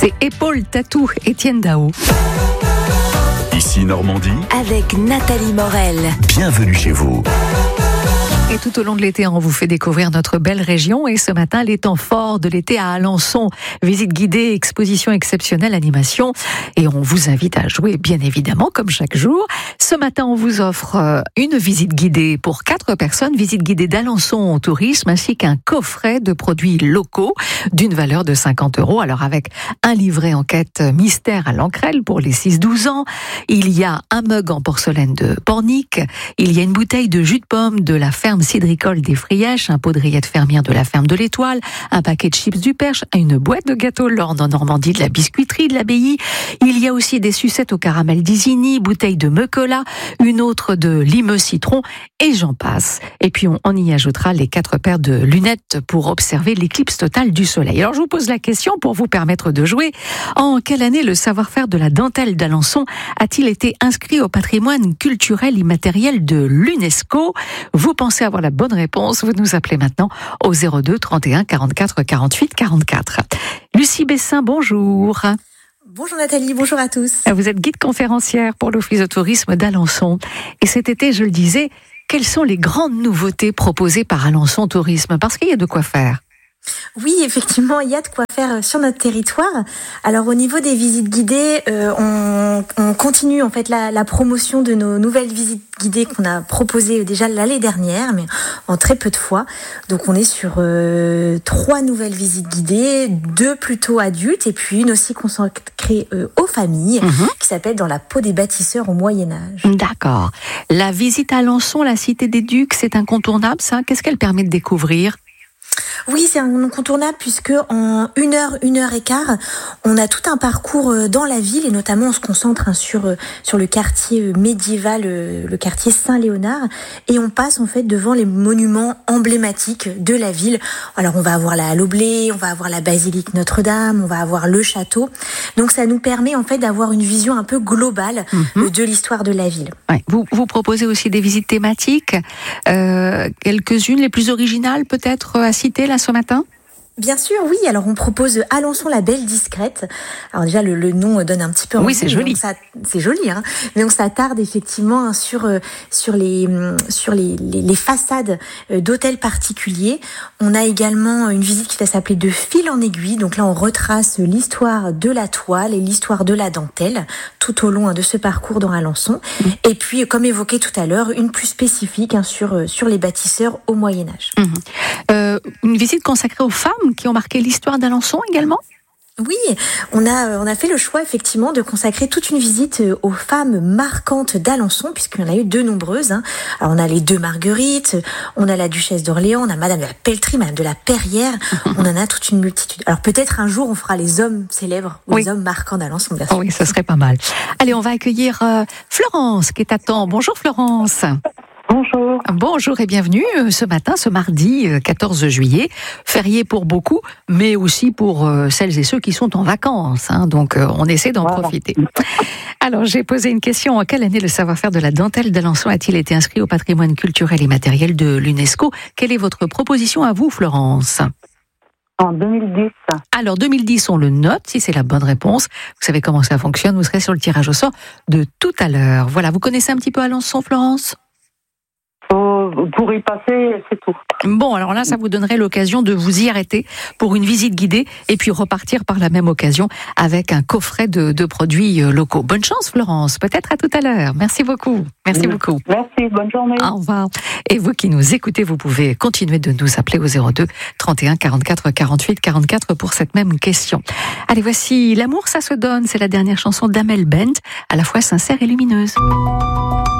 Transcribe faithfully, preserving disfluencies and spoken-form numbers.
C'est Épaule Tatou, Étienne Dao. Ici Normandie, avec Nathalie Morel. Bienvenue chez vous. Et tout au long de l'été, on vous fait découvrir notre belle région. Et ce matin, les temps forts de l'été à Alençon. Visite guidée, exposition exceptionnelle, animation. Et on vous invite à jouer, bien évidemment, comme chaque jour. Ce matin, on vous offre une visite guidée pour quatre personnes. Visite guidée d'Alençon au tourisme, ainsi qu'un coffret de produits locaux d'une valeur de cinquante euros. Alors, avec un livret enquête mystère à l'Ancrelle pour les six douze ans. Il y a un mug en porcelaine de Pornic. Il y a une bouteille de jus de pomme de la ferme cidricole des Frièches, un pot de rillettes fermière de la ferme de l'Étoile, un paquet de chips du Perche, une boîte de gâteaux Lorne en Normandie de la biscuiterie de l'Abbaye. Il y a aussi des sucettes au caramel d'Isigny, bouteille de Meucola, une autre de Limeux citron, et j'en passe. Et puis on, on y ajoutera les quatre paires de lunettes pour observer l'éclipse totale du soleil. Alors je vous pose la question pour vous permettre de jouer. En quelle année le savoir-faire de la dentelle d'Alençon a-t-il été inscrit au patrimoine culturel immatériel de l'UNESCO? Vous pensez avoir la bonne réponse, vous nous appelez maintenant au zéro deux trente et un quarante-quatre quarante-huit quarante-quatre. Lucie Bessin, bonjour. Bonjour Nathalie, bonjour à tous. Vous êtes guide conférencière pour l'Office de tourisme d'Alençon. Et cet été, je le disais, quelles sont les grandes nouveautés proposées par Alençon Tourisme? Parce qu'il y a de quoi faire. Oui, effectivement, il y a de quoi faire sur notre territoire. Alors, au niveau des visites guidées, euh, on, on continue en fait la, la promotion de nos nouvelles visites guidées qu'on a proposées déjà l'année dernière, mais en très peu de fois. Donc, on est sur euh, trois nouvelles visites guidées, deux plutôt adultes et puis une aussi consacrée euh, aux familles, mmh. qui s'appelle Dans la peau des bâtisseurs au Moyen-Âge. D'accord. La visite à Alençon, la cité des Ducs, c'est incontournable, ça. Qu'est-ce qu'elle permet de découvrir ? Oui, c'est un incontournable puisque en une heure, une heure et quart, on a tout un parcours dans la ville et notamment on se concentre hein, sur sur le quartier médiéval, le quartier Saint-Léonard, et on passe en fait devant les monuments emblématiques de la ville. Alors on va avoir la Halle aux Blés, on va avoir la basilique Notre-Dame, on va avoir le château. Donc ça nous permet en fait d'avoir une vision un peu globale mmh. de l'histoire de la ville. Ouais. Vous vous proposez aussi des visites thématiques, euh, quelques-unes les plus originales peut-être à citer là ce matin? Bien sûr, oui. Alors, on propose Alençon la Belle Discrète. Alors déjà, le, le nom donne un petit peu envie. Oui, c'est joli. Ça, c'est joli, hein. Mais on s'attarde effectivement hein, sur sur les sur les, les, les façades d'hôtels particuliers. On a également une visite qui va s'appeler De fil en aiguille. Donc là, on retrace l'histoire de la toile et l'histoire de la dentelle tout au long hein, de ce parcours dans Alençon. Mmh. Et puis, comme évoqué tout à l'heure, une plus spécifique hein, sur sur les bâtisseurs au Moyen Âge. Mmh. Euh, une visite consacrée aux femmes qui ont marqué l'histoire d'Alençon également? Oui, on a on a fait le choix effectivement de consacrer toute une visite aux femmes marquantes d'Alençon, puisqu'il y en a eu de nombreuses. Hein. Alors on a les deux Marguerites, on a la Duchesse d'Orléans, on a Madame de la Pelletrie, Madame de la Perrière, on en a toute une multitude. Alors peut-être un jour on fera les hommes célèbres ou oui. les hommes marquants d'Alençon. Bien sûr. Oui, ça serait pas mal. Allez, on va accueillir euh, Florence qui est à temps. Bonjour Florence. Bonjour. Bonjour et bienvenue ce matin, ce mardi quatorze juillet, férié pour beaucoup, mais aussi pour celles et ceux qui sont en vacances. Hein, donc on essaie d'en voilà. profiter. Alors j'ai posé une question. En quelle année le savoir-faire de la dentelle d'Alençon a-t-il été inscrit au patrimoine culturel et matériel de l'UNESCO? Quelle est votre proposition à vous, Florence? En deux mille dix. Alors deux mille dix, on le note, si c'est la bonne réponse. Vous savez comment ça fonctionne, vous serez sur le tirage au sort de tout à l'heure. Voilà, vous connaissez un petit peu Alençon, Florence? Pour y passer, c'est tout. Bon, alors là, ça vous donnerait l'occasion de vous y arrêter pour une visite guidée et puis repartir par la même occasion avec un coffret de, de produits locaux. Bonne chance, Florence. Peut-être à tout à l'heure. Merci beaucoup. Merci beaucoup. Merci, bonne journée. Au revoir. Et vous qui nous écoutez, vous pouvez continuer de nous appeler au zéro deux trente et un quarante-quatre quarante-huit quarante-quatre pour cette même question. Allez, voici L'amour, ça se donne. C'est la dernière chanson d'Amel Bent, à la fois sincère et lumineuse.